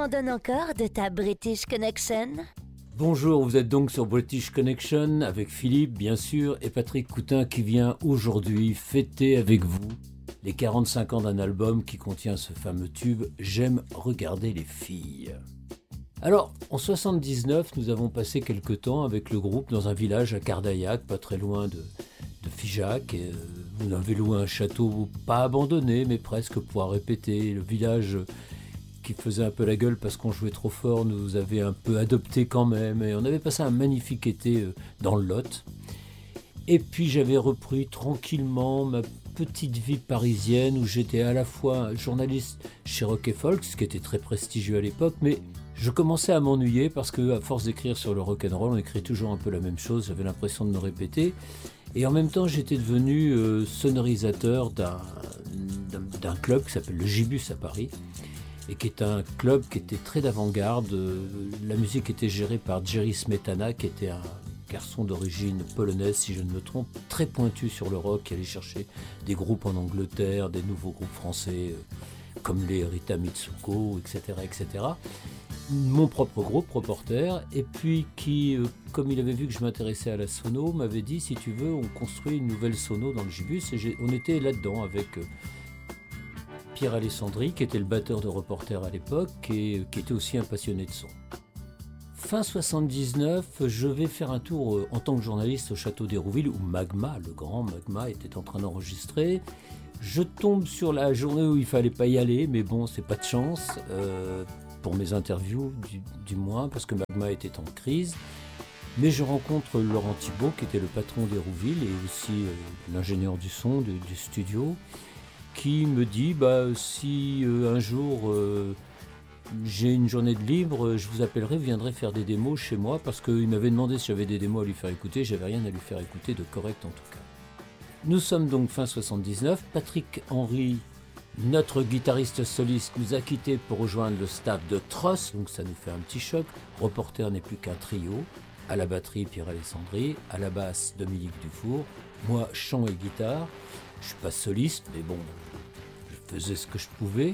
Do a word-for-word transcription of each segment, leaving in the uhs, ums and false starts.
m'en donnes encore de ta British Connection? Bonjour, vous êtes donc sur British Connection avec Philippe, bien sûr, et Patrick Coutin qui vient aujourd'hui fêter avec vous les quarante-cinq ans d'un album qui contient ce fameux tube « J'aime regarder les filles ». Alors, en soixante-dix-neuf, nous avons passé quelque temps avec le groupe dans un village à Cardaillac, pas très loin de, de Figeac. Et, euh, on avait loué un château pas abandonné, mais presque pour répéter. Le village qui faisait un peu la gueule parce qu'on jouait trop fort nous avait un peu adopté quand même. Et on avait passé un magnifique été euh, dans le Lot. Et puis j'avais repris tranquillement ma petite vie parisienne où j'étais à la fois journaliste chez Rock et Folk, ce qui était très prestigieux à l'époque, mais je commençais à m'ennuyer parce qu'à force d'écrire sur le rock'n'roll, on écrit toujours un peu la même chose, j'avais l'impression de me répéter. Et en même temps, j'étais devenu euh, sonorisateur d'un, d'un, d'un club qui s'appelle le Gibus à Paris, et qui est un club qui était très d'avant-garde. La musique était gérée par Jerry Smetana, qui était un garçon d'origine polonaise, si je ne me trompe, très pointu sur le rock, qui allait chercher des groupes en Angleterre, des nouveaux groupes français, euh, comme les Rita Mitsuko, et cetera, et cetera. Mon propre groupe, Reporter, et puis qui, euh, comme il avait vu que je m'intéressais à la sono, m'avait dit, si tu veux, on construit une nouvelle sono dans le Gibus, et j'ai, on était là-dedans avec euh, Pierre Alessandri, qui était le batteur de Reporter à l'époque, et euh, qui était aussi un passionné de son. Fin soixante-dix-neuf, je vais faire un tour euh, en tant que journaliste au château d'Hérouville, où Magma, le grand Magma, était en train d'enregistrer. Je tombe sur la journée où il fallait pas y aller, mais bon, c'est pas de chance. Euh, pour mes interviews, du, du moins, parce que Magma était en crise. Mais je rencontre Laurent Thibault, qui était le patron d'Hérouville et aussi euh, l'ingénieur du son du, du studio, qui me dit bah, si euh, un jour euh, j'ai une journée de libre, je vous appellerai, vous viendrez faire des démos chez moi, parce qu'il m'avait demandé si j'avais des démos à lui faire écouter, j'avais rien à lui faire écouter de correct en tout cas. Nous sommes donc fin soixante-dix-neuf, Patrick Henry, notre guitariste soliste, nous a quittés pour rejoindre le staff de Tross, donc ça nous fait un petit choc. Reporter n'est plus qu'un trio, à la batterie Pierre Alessandri, à la basse Dominique Dufour, moi chant et guitare, je suis pas soliste mais bon, je faisais ce que je pouvais.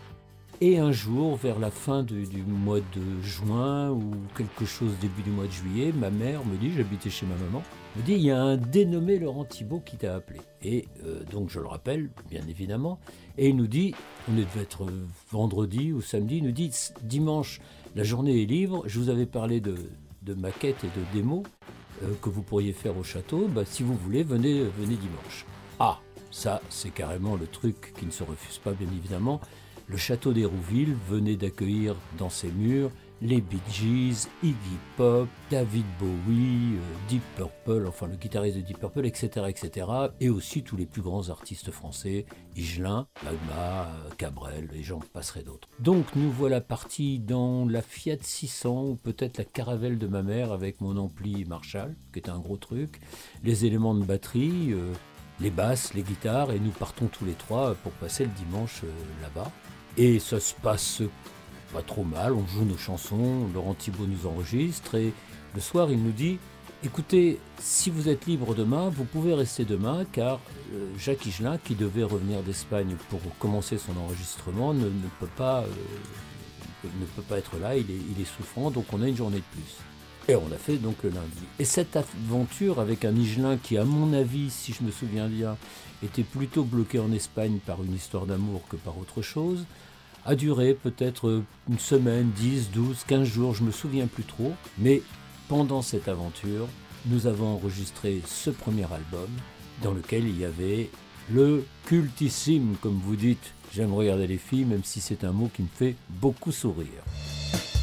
Et un jour, vers la fin du, du mois de juin ou quelque chose début du mois de juillet, ma mère me dit, j'habitais chez ma maman, me dit, il y a un dénommé Laurent Thibault qui t'a appelé. Et euh, donc je le rappelle, bien évidemment, et il nous dit, on devait être vendredi ou samedi, il nous dit, dimanche, la journée est libre, je vous avais parlé de, de maquettes et de démos euh, que vous pourriez faire au château, bah, si vous voulez, venez, venez dimanche. Ah, ça c'est carrément le truc qui ne se refuse pas, bien évidemment. Le château d'Hérouville venait d'accueillir dans ses murs les Bee Gees, Iggy Pop, David Bowie, euh, Deep Purple, enfin le guitariste de Deep Purple, et cetera, et cetera. Et aussi tous les plus grands artistes français, Higelin, Magma, euh, Cabrel, et j'en passerai d'autres. Donc nous voilà partis dans la Fiat six cents, ou peut-être la Caravelle de ma mère avec mon ampli Marshall, qui était un gros truc, les éléments de batterie, euh, les basses, les guitares, et nous partons tous les trois pour passer le dimanche euh, là-bas. Et ça se passe pas trop mal, on joue nos chansons, Laurent Thibault nous enregistre, et le soir il nous dit « Écoutez, si vous êtes libre demain, vous pouvez rester demain, car euh, Jacques Higelin, qui devait revenir d'Espagne pour commencer son enregistrement, ne, ne, peut pas, euh, ne peut pas être là, il est, il est souffrant, donc on a une journée de plus. » Et on l'a fait donc le lundi. Et cette aventure avec un Higelin qui, à mon avis, si je me souviens bien, était plutôt bloqué en Espagne par une histoire d'amour que par autre chose, a duré peut-être une semaine, dix, douze, quinze jours, je ne me souviens plus trop. Mais pendant cette aventure, nous avons enregistré ce premier album dans lequel il y avait le cultissime, comme vous dites, j'aime regarder les filles, même si c'est un mot qui me fait beaucoup sourire.